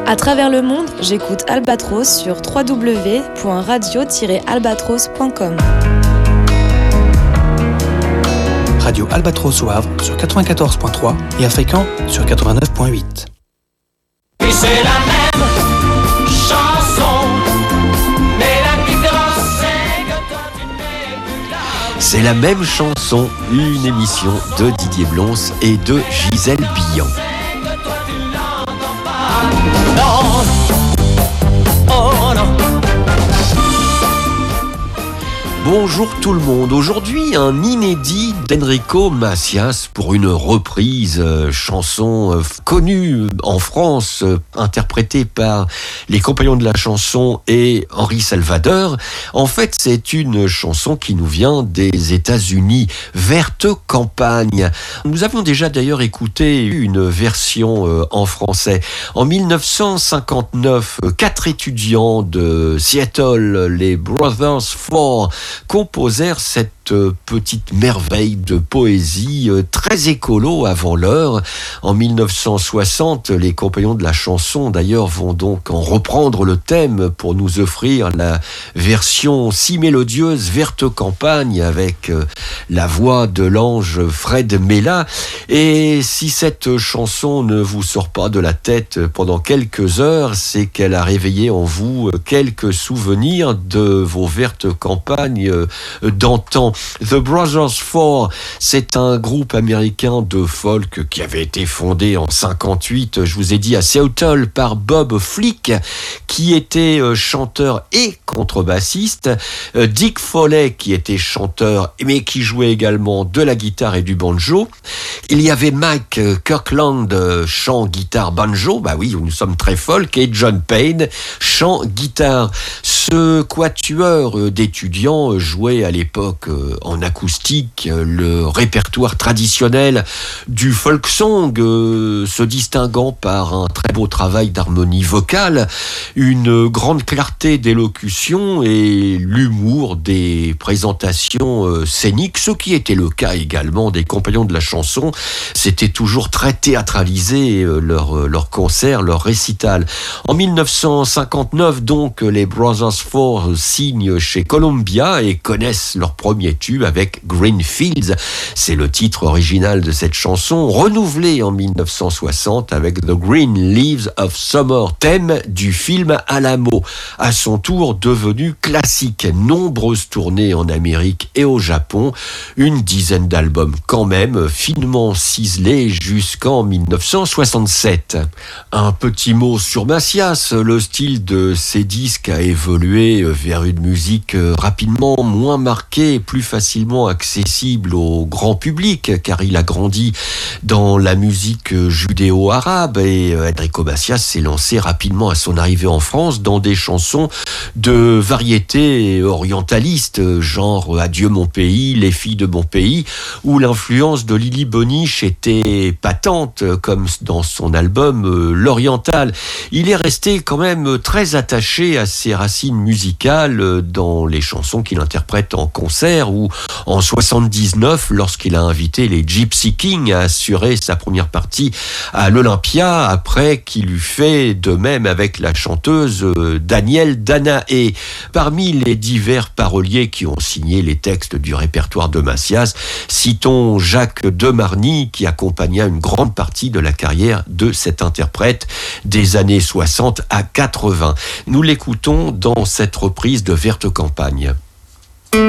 À travers le monde, j'écoute Albatros sur www.radio-albatros.com. Radio Albatros au Havre sur 94.3 et à Fécamp sur 89.8. Et c'est la même chanson, mais la différence c'est que toi tu n'es plus là. C'est la même chanson, une émission de Didier Blonce et de Gisèle Billan. Non, oh non. Bonjour tout le monde, aujourd'hui un inédit d'Enrico Macias pour une reprise chanson connue en France, interprétée par les Compagnons de la Chanson et Henri Salvador. En fait, c'est une chanson qui nous vient des États-Unis, Verte Campagne. Nous avions déjà d'ailleurs écouté une version en français. En 1959, 4 étudiants de Seattle, les Brothers Four, composèrent cette petite merveille de poésie très écolo avant l'heure. En 1960, les Compagnons de la Chanson d'ailleurs vont donc en reprendre le thème pour nous offrir la version si mélodieuse Verte Campagne avec la voix de l'ange Fred Mella. Et si cette chanson ne vous sort pas de la tête pendant quelques heures, c'est qu'elle a réveillé en vous quelques souvenirs de vos vertes campagnes d'antan. The Brothers Four, c'est un groupe américain de folk qui avait été fondé en 58, je vous ai dit, à Seattle par Bob Flick, qui était chanteur et contrebassiste, Dick Foley, qui était chanteur mais qui jouait également de la guitare et du banjo. Il y avait Mike Kirkland, chant, guitare, banjo, bah oui, nous sommes très folk, et John Payne, chant, guitare. Ce quatuor d'étudiants jouait à l'époque en acoustique le répertoire traditionnel du folk song, se distinguant par un très beau travail d'harmonie vocale, une grande clarté d'élocution et l'humour des présentations scéniques, ce qui était le cas également des Compagnons de la Chanson. C'était toujours très théâtralisé leur concert, leur récital. En 1959, donc, les Brothers Four signent chez Columbia et connaissent leur premier tube avec Green Fields. C'est le titre original de cette chanson, renouvelé en 1960 avec The Green Leaves of Summer, thème du film Alamo, à son tour devenu classique. Nombreuses tournées en Amérique et au Japon, une dizaine d'albums quand même, finement ciselés jusqu'en 1967. Un petit mot sur Macias, le style de ses disques a évolué vers une musique rapidement moins marquée, plus facilement accessible au grand public, car il a grandi dans la musique judéo-arabe et Enrico Macias s'est lancé rapidement à son arrivée en France dans des chansons de variété orientaliste, genre Adieu mon pays, Les filles de mon pays, où l'influence de Lily Boniche était patente, comme dans son album L'Oriental. Il est resté quand même très attaché à ses racines musicales dans les chansons qu'il interprète en concert, ou en 79, lorsqu'il a invité les Gypsy Kings à assurer sa première partie à l'Olympia, après qu'il eut fait de même avec la chanteuse Danielle Danaé. Parmi les divers paroliers qui ont signé les textes du répertoire de Macias, citons Jacques Demarny, qui accompagna une grande partie de la carrière de cet interprète des années 60 à 80. Nous l'écoutons dans cette reprise de Verte Campagne.